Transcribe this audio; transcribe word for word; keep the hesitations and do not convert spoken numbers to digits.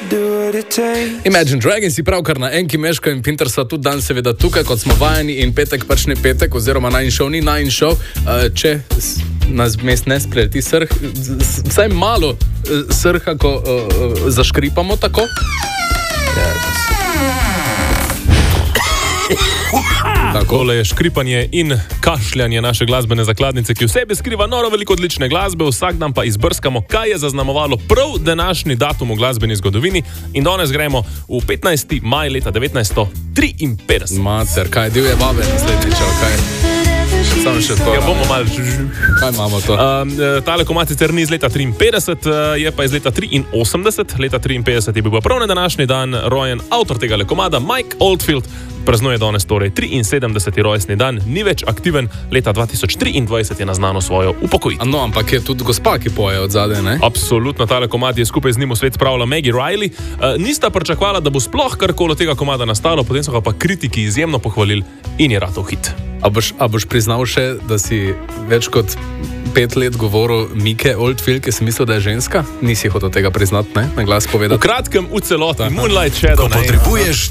Imagine Dragons si pravkar na Enki, Meško in Pinter so tudi dan seveda tukaj, kot smo vajeni, in petek pač ne petek, oziroma Nine Show ni Nine Show. Uh, če nas mest ne spreleti srh, vsaj malo uh, srha, ko uh, uh, zaškripamo tako. Takole je škripanje in kašljanje naše glasbene zakladnice, ki v sebi skriva noro veliko odlične glasbe, vsak dan pa izbrskamo, kaj je zaznamovalo prav današnji datum v glasbeni zgodovini, in danes gremo v petnajsti maj leta devetnajststo triinpetdeset. Mater, kaj, divje babe naslednjič, ali kaj? Samo še to. Ja, bomo malo... Kaj imamo to? Um, tale komad sicer ni iz leta triinpetdeset, je pa iz leta triinosemdeset. Leta triinpetdeset je bil pa prav na današnji dan rojen avtor tega komada, Mike Oldfield. Praznuje danes torej triinsedemdeseti rojstni dan, ni več aktiven, leta dva tisoč triindvajset je naznano svojo upokojitev. No, ampak je tudi gospa, ki poje od zadaj, ne? Absolutno, tale komad je skupaj z njim v svet spravila Maggie Riley. Uh, nista pričakovala, da bo sploh karkoli tega komada nastalo, potem so ga pa kritiki izjemno pohvalili in je ratov hit. A boš, a boš priznal še, da si več kot pet let govoril Mike Oldfield, ki si mislil, da je ženska? Nisi hotel tega priznati, ne? Na glas povedati. V kratkem, v celoti. Moonlight Shadow. Ko potrebuješ